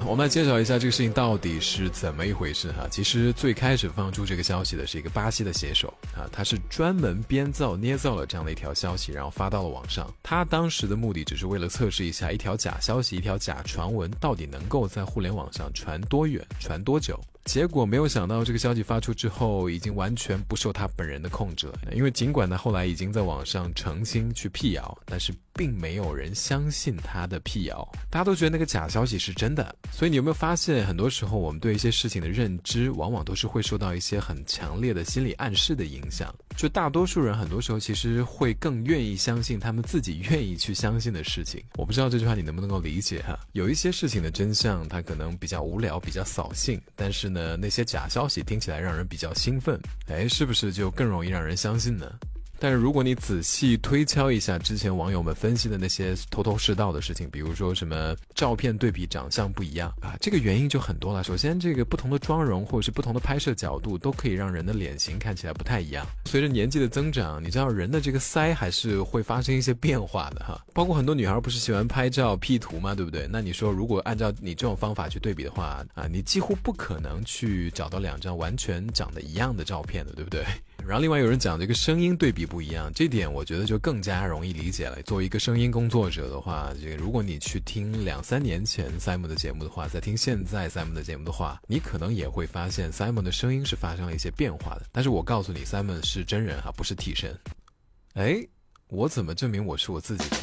我们来介绍一下这个事情到底是怎么一回事哈。其实最开始放出这个消息的是一个巴西的写手啊，他是专门编造捏造了这样的一条消息，然后发到了网上。他当时的目的只是为了测试一下一条假消息、一条假传闻到底能够在互联网上传多远、传多久。结果没有想到这个消息发出之后已经完全不受他本人的控制了，因为尽管他后来已经在网上澄清去辟谣，但是并没有人相信他的辟谣，大家都觉得那个假消息是真的。所以你有没有发现很多时候我们对一些事情的认知往往都是会受到一些很强烈的心理暗示的影响，就大多数人很多时候其实会更愿意相信他们自己愿意去相信的事情。我不知道这句话你能不能够理解哈？有一些事情的真相它可能比较无聊比较扫兴，但是呢那些假消息听起来让人比较兴奋，是不是就更容易让人相信呢？但是如果你仔细推敲一下之前网友们分析的那些头头是道的事情，比如说什么照片对比长相不一样啊，这个原因就很多了。首先这个不同的妆容或者是不同的拍摄角度都可以让人的脸型看起来不太一样。随着年纪的增长，你知道人的这个腮还是会发生一些变化的哈。包括很多女孩不是喜欢拍照 P 图嘛，对不对？那你说如果按照你这种方法去对比的话啊，你几乎不可能去找到两张完全长得一样的照片的，对不对？然后另外有人讲这个声音对比不一样，这点我觉得就更加容易理解了。作为一个声音工作者的话，这个如果你去听2-3年前 Simon 的节目的话，再听现在 Simon 的节目的话，你可能也会发现 Simon 的声音是发生了一些变化的。但是我告诉你 Simon 是真人不是替身。我怎么证明我是我自己的？